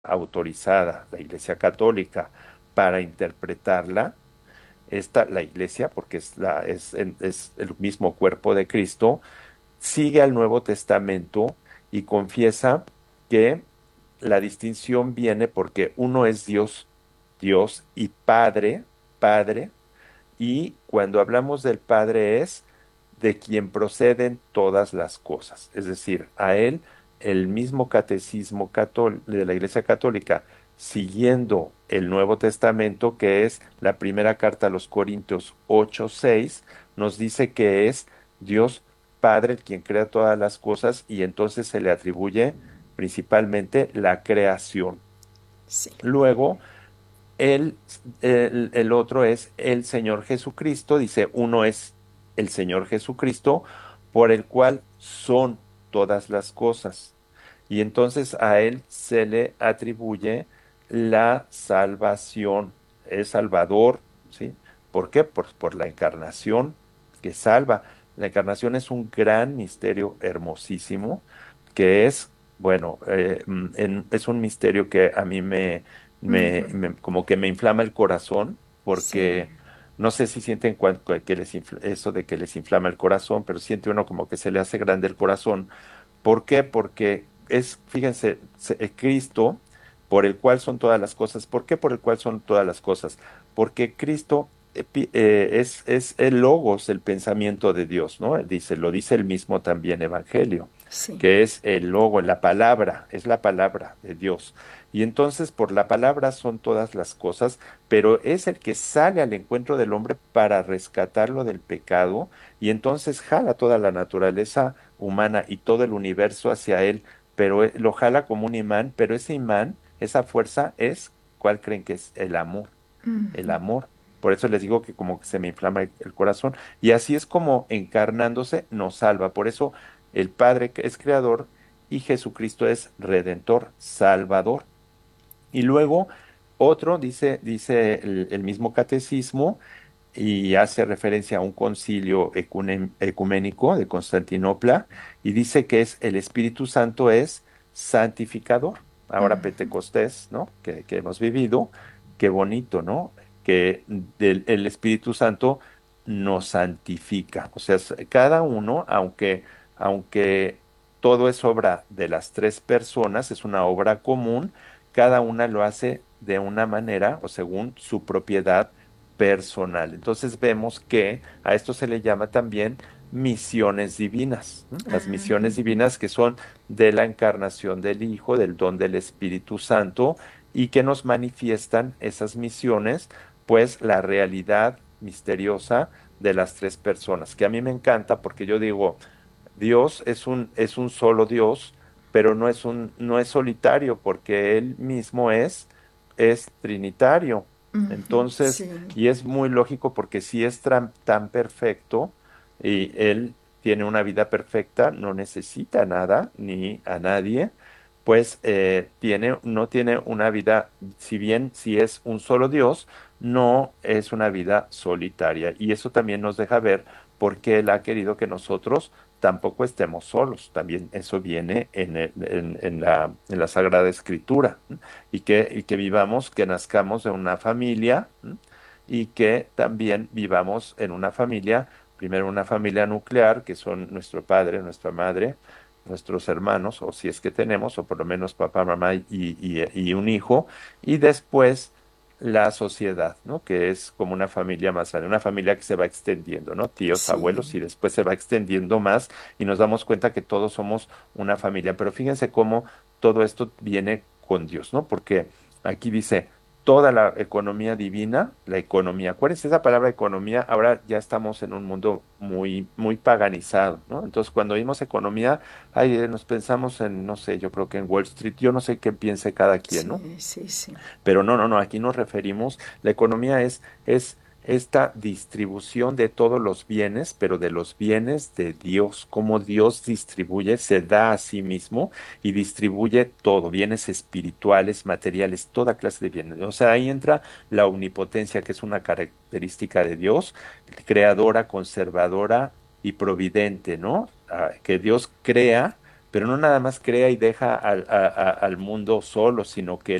autorizada, la Iglesia Católica, para interpretarla, la Iglesia, porque es el mismo cuerpo de Cristo, sigue al Nuevo Testamento y confiesa que la distinción viene porque uno es Dios, Dios y Padre, Padre, y cuando hablamos del Padre es de quien proceden todas las cosas. Es decir, a él el mismo catecismo de la Iglesia Católica, siguiendo el Nuevo Testamento, que es la primera carta a los Corintios 8:6, nos dice que es Dios Padre el quien crea todas las cosas y entonces se le atribuye principalmente la creación. Sí. Luego, el otro es el Señor Jesucristo, dice, uno es el Señor Jesucristo, por el cual son todas las cosas. Y entonces a él se le atribuye la salvación. Es Salvador, ¿sí? ¿Por qué? Por la encarnación que salva. La encarnación es un gran misterio hermosísimo, que es, bueno, es un misterio que a mí como que me inflama el corazón, Sí. porque no sé si sienten que eso de que les inflama el corazón, pero siente uno como que se le hace grande el corazón. ¿Por qué? Porque fíjense, Cristo, por el cual son todas las cosas. ¿Por qué por el cual son todas las cosas? Porque Cristo es el logos, el pensamiento de Dios, ¿no? Lo dice el mismo también Evangelio, Sí. que es el logo, la palabra, es la palabra de Dios. Y entonces por la palabra son todas las cosas, pero es el que sale al encuentro del hombre para rescatarlo del pecado y entonces jala toda la naturaleza humana y todo el universo hacia él, pero lo jala como un imán, pero ese imán, esa fuerza es, ¿cuál creen que es? El amor, el amor. Por eso les digo que como que se me inflama el corazón. Y así es como encarnándose nos salva. Por eso el Padre que es creador y Jesucristo es redentor, salvador. Y luego otro, dice el mismo catecismo, y hace referencia a un concilio ecuménico de Constantinopla y dice que es el Espíritu Santo es santificador. Ahora Pentecostés, ¿no? Que hemos vivido, qué bonito, ¿no? Que el Espíritu Santo nos santifica. O sea, cada uno, aunque todo es obra de las tres personas, es una obra común, cada una lo hace de una manera o según su propiedad personal. Entonces vemos que a esto se le llama también misiones divinas, ¿no? Las misiones divinas que son de la encarnación del Hijo, del don del Espíritu Santo y que nos manifiestan esas misiones, pues la realidad misteriosa de las tres personas, que a mí me encanta porque yo digo, Dios es un solo Dios, pero no es solitario porque Él mismo es trinitario. Entonces, Sí. y es muy lógico porque si es tan perfecto y Él tiene una vida perfecta, no necesita nada ni a nadie, pues no tiene una vida, si bien si es un solo Dios, no es una vida solitaria. Y eso también nos deja ver por qué Él ha querido que nosotros tampoco estemos solos. También eso viene en la Sagrada Escritura, ¿no? Y que vivamos, que nazcamos en una familia, ¿no? Y que también vivamos en una familia, primero una familia nuclear, que son nuestro padre, nuestra madre, nuestros hermanos, o si es que tenemos, o por lo menos papá, mamá y un hijo, y después la sociedad, ¿no? Que es como una familia más grande, una familia que se va extendiendo, ¿no? Tíos, Sí. abuelos, y después se va extendiendo más y nos damos cuenta que todos somos una familia. Pero fíjense cómo todo esto viene con Dios, ¿no? Porque aquí dice toda la economía divina, la economía. ¿Cuál es esa palabra economía? Ahora ya estamos en un mundo muy, muy paganizado, ¿no? Entonces, cuando oímos economía, ay, nos pensamos en, no sé, yo creo que en Wall Street, yo no sé qué piense cada quien, ¿no? Sí. Sí. Sí. Pero no, no, no, aquí nos referimos, la economía es esta distribución de todos los bienes, pero de los bienes de Dios, cómo Dios distribuye, se da a sí mismo y distribuye todo, bienes espirituales, materiales, toda clase de bienes. O sea, ahí entra la omnipotencia, que es una característica de Dios, creadora, conservadora y providente, ¿no? Que Dios crea. pero no nada más crea y deja al mundo solo, sino que